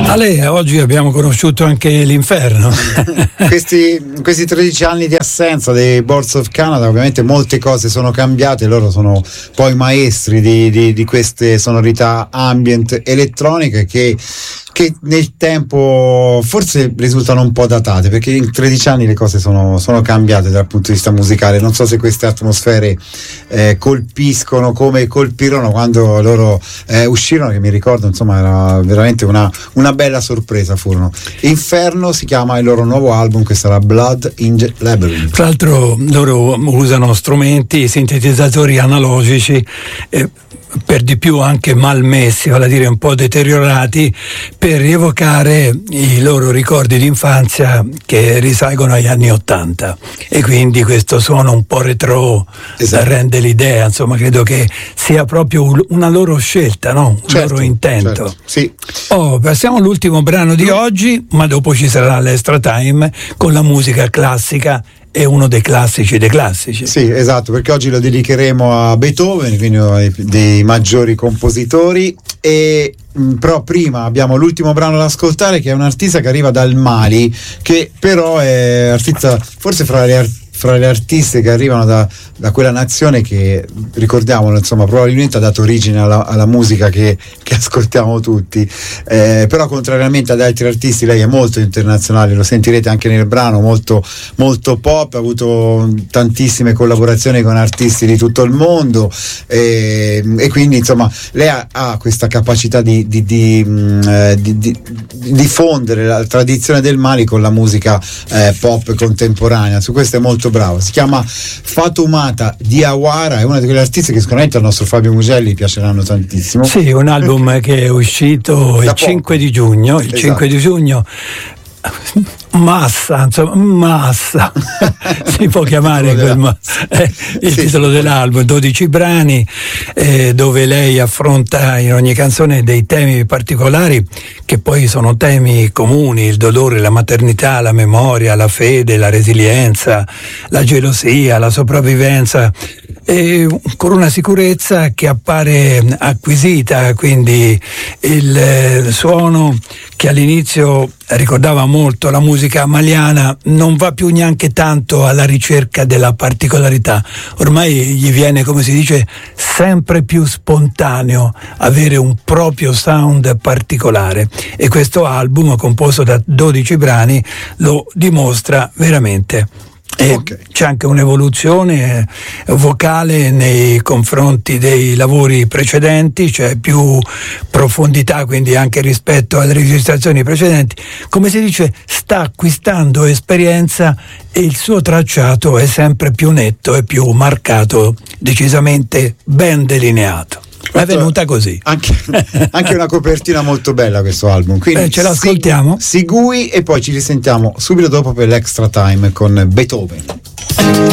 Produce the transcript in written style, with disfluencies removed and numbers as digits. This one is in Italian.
Ale, oggi abbiamo conosciuto anche l'inferno. questi 13 anni di assenza dei Boards of Canada, ovviamente molte cose sono cambiate. Loro sono poi maestri di queste sonorità ambient elettroniche che nel tempo forse risultano un po' datate, perché in 13 anni le cose sono cambiate dal punto di vista musicale. Non so se queste atmosfere colpiscono come colpirono quando loro uscirono, che mi ricordo, insomma, era veramente una bella sorpresa. Furono Inferno, si chiama il loro nuovo album, che sarà Blood in the Labyrinth. Tra l'altro loro usano strumenti, sintetizzatori analogici, per di più anche malmessi, vale a dire un po' deteriorati, per rievocare i loro ricordi di infanzia che risalgono agli anni '80, e quindi questo suono un po' retro rende l'idea, insomma, credo che sia proprio una loro scelta, no? Un loro intento. Certo, sì. Passiamo all'ultimo brano di oggi, ma dopo ci sarà l'Extra Time con la musica classica. È uno dei classici dei classici. Sì, esatto, perché oggi lo dedicheremo a Beethoven, quindi uno dei maggiori compositori. Però prima abbiamo l'ultimo brano da ascoltare, che è un artista che arriva dal Mali, che però è artista forse fra le artiste che arrivano da quella nazione che, ricordiamolo, insomma, probabilmente ha dato origine alla musica che ascoltiamo tutti, però contrariamente ad altri artisti lei è molto internazionale, lo sentirete anche nel brano, molto, molto pop, ha avuto tantissime collaborazioni con artisti di tutto il mondo, e quindi insomma lei ha questa capacità di diffondere la tradizione del Mali con la musica pop contemporanea. Su questo è molto bravo. Si chiama Fatoumata Diawara, è una di quelle artiste che sicuramente al nostro Fabio Mugelli piaceranno tantissimo. Sì, un album che è uscito il 5 di giugno. Il 5 di giugno. Massa si può chiamare il titolo dell'album, 12 brani, dove lei affronta in ogni canzone dei temi particolari che poi sono temi comuni: il dolore, la maternità, la memoria, la fede, la resilienza, la gelosia, la sopravvivenza, e con una sicurezza che appare acquisita. Quindi il suono che all'inizio ricordava molto la musica maliana non va più neanche tanto alla ricerca della particolarità, ormai gli viene, come si dice, sempre più spontaneo avere un proprio sound particolare, e questo album, composto da 12 brani, lo dimostra veramente. C'è anche un'evoluzione vocale nei confronti dei lavori precedenti, cioè più profondità, quindi anche rispetto alle registrazioni precedenti. Come si dice, sta acquistando esperienza e il suo tracciato è sempre più netto e più marcato, decisamente ben delineato. È venuta così. Anche una copertina molto bella questo album. Quindi ce l'ascoltiamo. Sigui, e poi ci risentiamo subito dopo per l'Extra Time con Beethoven.